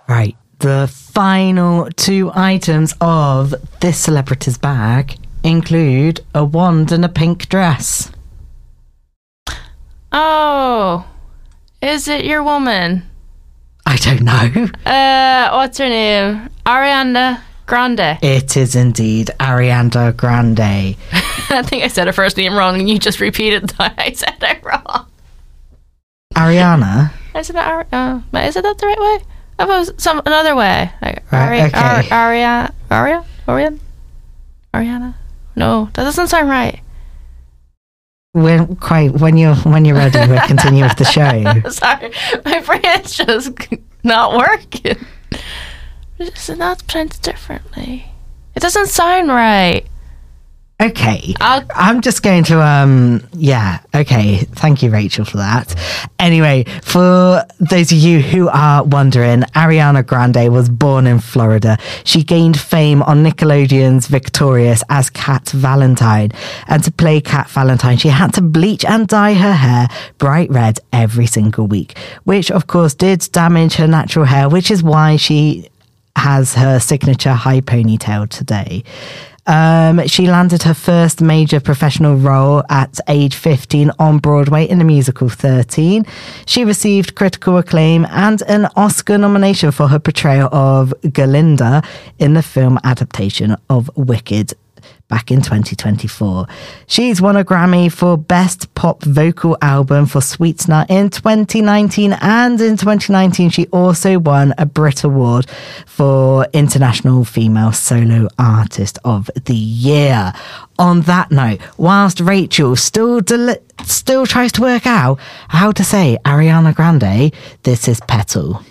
Right. The final two items of this celebrity's bag include a wand and a pink dress. Oh, is it your woman? I don't know. What's her name? Ariana Grande. It is indeed Ariana Grande. I think I said her first name wrong and you just repeated that I said it wrong. Ariana? Is it that the right way? I thought it was another way. Like, Right, okay. Ariana? No, that doesn't sound right. When you're ready, we'll continue with the show. Sorry, my brain's just not working. It's not pronounced differently. It doesn't sound right. Okay, I'm just going to, okay, thank you, Rachel, for that. Anyway, for those of you who are wondering, Ariana Grande was born in Florida. She gained fame on Nickelodeon's Victorious as Cat Valentine. And to play Cat Valentine, she had to bleach and dye her hair bright red every single week, which, of course, did damage her natural hair, which is why she has her signature high ponytail today. She landed her first major professional role at age 15 on Broadway in the musical 13. She received critical acclaim and an Oscar nomination for her portrayal of Galinda in the film adaptation of Wicked back in 2024. She's won a Grammy for Best Pop Vocal Album for Sweetener in 2019, and in 2019 she also won a Brit Award for International Female Solo Artist of the Year. On that note, whilst Rachel still tries to work out how to say Ariana Grande, this is Petal.